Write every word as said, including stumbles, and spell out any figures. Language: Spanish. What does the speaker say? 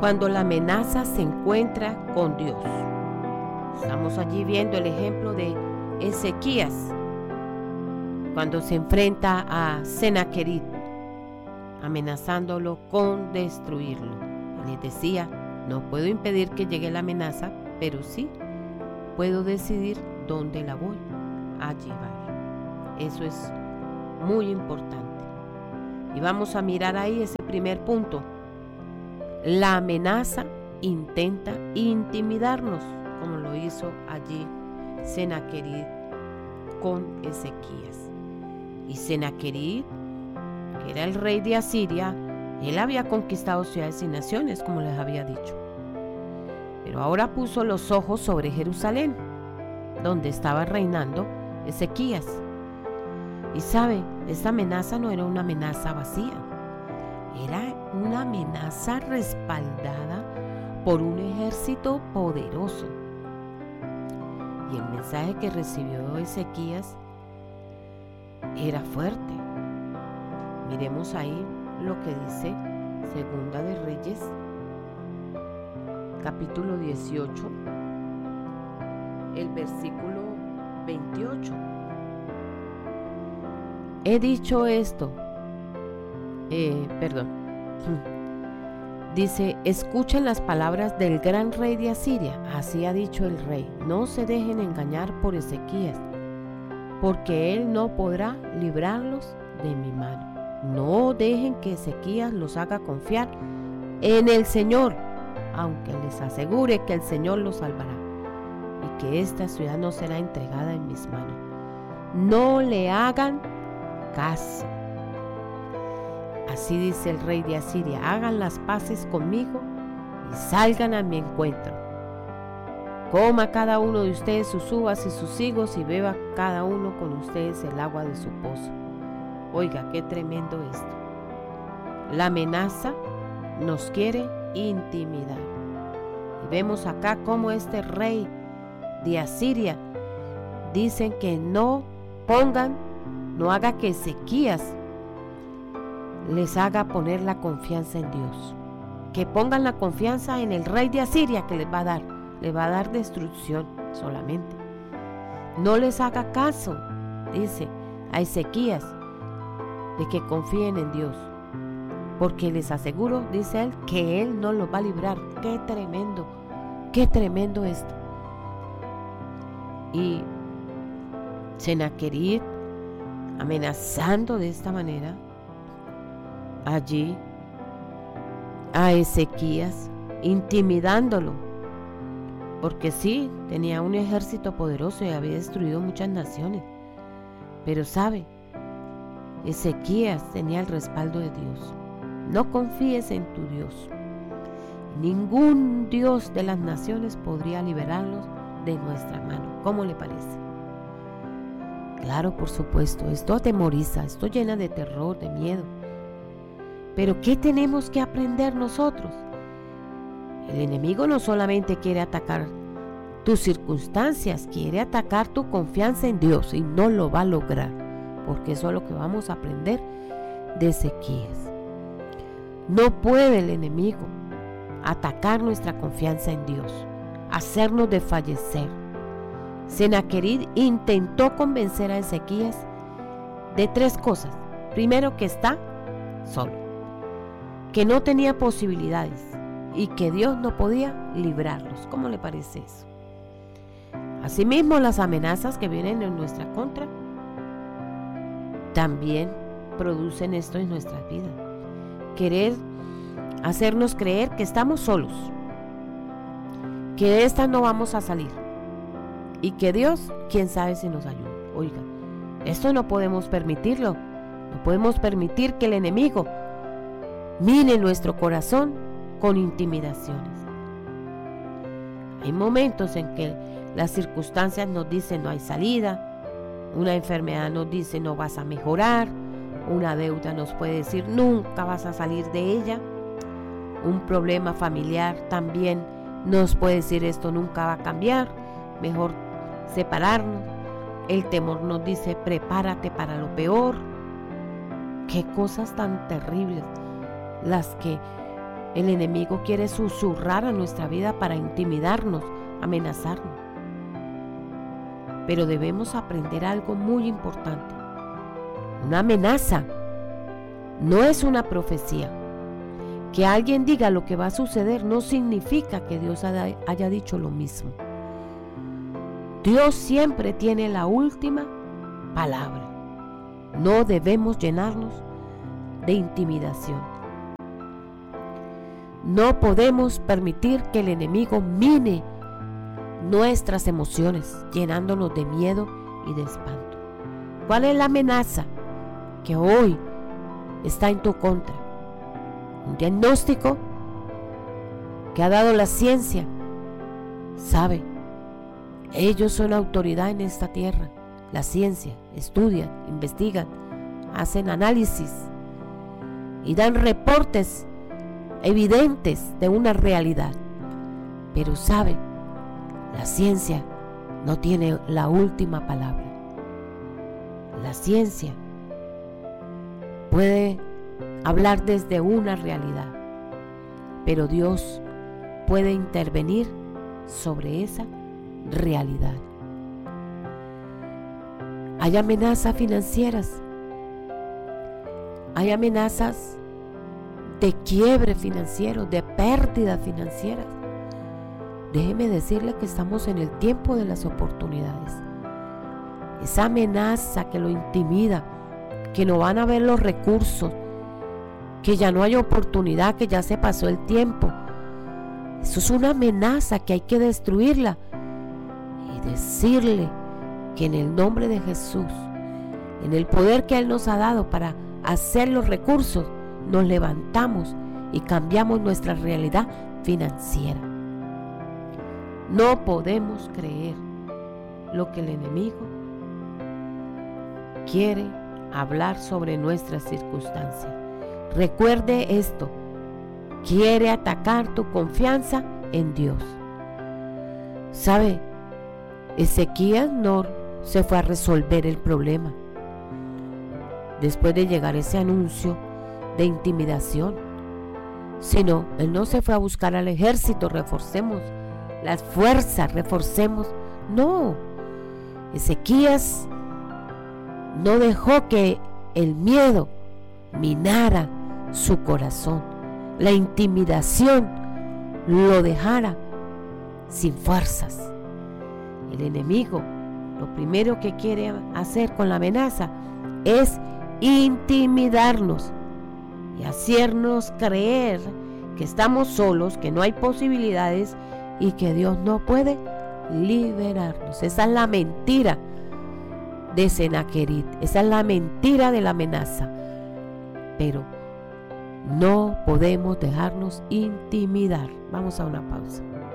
cuando la amenaza se encuentra con Dios. Estamos allí viendo el ejemplo de Ezequías, cuando se enfrenta a Sennacherib, amenazándolo con destruirlo. Les decía, no puedo impedir que llegue la amenaza, pero sí puedo decidir dónde la voy a llevar. Eso es muy importante. Y vamos a mirar ahí ese primer punto. La amenaza intenta intimidarnos, como lo hizo allí Sennacherib con Ezequías. Y Sennacherib, que era el rey de Asiria, él había conquistado ciudades y naciones, como les había dicho. Pero ahora puso los ojos sobre Jerusalén, donde estaba reinando Ezequías. Y sabe, esta amenaza no era una amenaza vacía, era una amenaza respaldada por un ejército poderoso. Y el mensaje que recibió Ezequías era fuerte. Miremos ahí lo que dice Segunda de Reyes, capítulo dieciocho, el versículo veintiocho. He dicho esto, eh, perdón, dice, escuchen las palabras del gran rey de Asiria. Así ha dicho el rey, no se dejen engañar por Ezequías, porque él no podrá librarlos de mi mano. No dejen que Ezequías los haga confiar en el Señor, aunque les asegure que el Señor los salvará y que esta ciudad no será entregada en mis manos. No le hagan caso. Así dice el rey de Asiria, hagan las paces conmigo y salgan a mi encuentro. Coma cada uno de ustedes sus uvas y sus higos y beba cada uno con ustedes el agua de su pozo. Oiga, qué tremendo esto. La amenaza nos quiere intimidar. Y vemos acá cómo este rey de Asiria dicen que no pongan, no haga que Ezequías les haga poner la confianza en Dios. Que pongan la confianza en el rey de Asiria que les va a dar, les va a dar destrucción solamente. No les haga caso, dice a Ezequías, de que confíen en Dios, porque les aseguro, dice él, que él no los va a librar. Qué tremendo, qué tremendo esto. Y Sennacherib, amenazando de esta manera allí a Ezequías, intimidándolo, porque sí, tenía un ejército poderoso y había destruido muchas naciones, pero sabe, Ezequías tenía el respaldo de Dios. No confíes en tu Dios. Ningún Dios de las naciones podría liberarlos de nuestra mano. ¿Cómo le parece? Claro, por supuesto, esto atemoriza, esto llena de terror, de miedo. Pero ¿qué tenemos que aprender nosotros? El enemigo no solamente quiere atacar tus circunstancias, quiere atacar tu confianza en Dios y no lo va a lograr, porque eso es lo que vamos a aprender de Ezequías. No puede el enemigo atacar nuestra confianza en Dios, hacernos desfallecer. Sennacherib intentó convencer a Ezequías de tres cosas. Primero, que está solo, que no tenía posibilidades y que Dios no podía librarlos. ¿Cómo le parece eso? Asimismo, las amenazas que vienen en nuestra contra también producen esto en nuestras vidas. Querer hacernos creer que estamos solos, que de esta no vamos a salir y que Dios, quién sabe si nos ayuda. Oiga, esto no podemos permitirlo. No podemos permitir que el enemigo mine nuestro corazón con intimidaciones. Hay momentos en que las circunstancias nos dicen no hay salida, una enfermedad nos dice no vas a mejorar, una deuda nos puede decir nunca vas a salir de ella, un problema familiar también nos puede decir esto nunca va a cambiar, mejor separarnos. El temor nos dice prepárate para lo peor. Qué cosas tan terribles las que El enemigo quiere susurrar a nuestra vida para intimidarnos, amenazarnos. Pero debemos aprender algo muy importante. Una amenaza no es una profecía. Que alguien diga lo que va a suceder no significa que Dios haya dicho lo mismo. Dios siempre tiene la última palabra. No debemos llenarnos de intimidación. No podemos permitir que el enemigo mine nuestras emociones, llenándonos de miedo y de espanto. ¿Cuál es la amenaza que hoy está en tu contra? Un diagnóstico que ha dado la ciencia. Sabe, ellos son autoridad en esta tierra. La ciencia, estudian, investigan, hacen análisis y dan reportes evidentes de una realidad. Pero sabe, la ciencia no tiene la última palabra. La ciencia puede hablar desde una realidad, pero Dios puede intervenir sobre esa realidad. Hay amenazas financieras, hay amenazas de quiebre financiero, de pérdidas financieras. Déjeme decirle que estamos en el tiempo de las oportunidades. Esa amenaza que lo intimida, que no van a ver los recursos, que ya no hay oportunidad, que ya se pasó el tiempo. Eso es una amenaza que hay que destruirla y decirle que en el nombre de Jesús, en el poder que Él nos ha dado para hacer los recursos, nos levantamos y cambiamos nuestra realidad financiera. No podemos creer lo que el enemigo quiere hablar sobre nuestras circunstancias. Recuerde esto: quiere atacar tu confianza en Dios. ¿Sabe? Ezequías no se fue a resolver el problema después de llegar ese anuncio de intimidación, sino él no se fue a buscar al ejército, reforcemos las fuerzas, reforcemos. No, Ezequías no dejó que el miedo minara su corazón, la intimidación lo dejara sin fuerzas. El enemigo lo primero que quiere hacer con la amenaza es intimidarnos y hacernos creer que estamos solos, que no hay posibilidades y que Dios no puede liberarnos. Esa es la mentira de Senaquerib, esa es la mentira de la amenaza. Pero no podemos dejarnos intimidar. Vamos a una pausa.